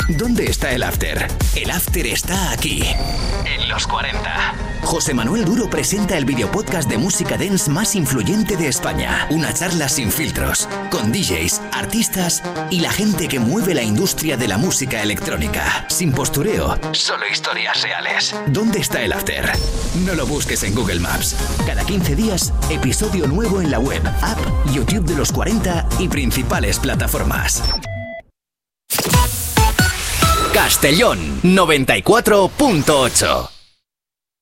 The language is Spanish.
¿Dónde está el after? El after está aquí, en Los 40. José Manuel Duro presenta el videopodcast de música dance más influyente de España. Una charla sin filtros, con DJs, artistas y la gente que mueve la industria de la música electrónica. Sin postureo, solo historias reales. ¿Dónde está el after? No lo busques en Google Maps. Cada 15 días, episodio nuevo en la web, app, YouTube de Los 40 y principales plataformas. Castellón 94.8.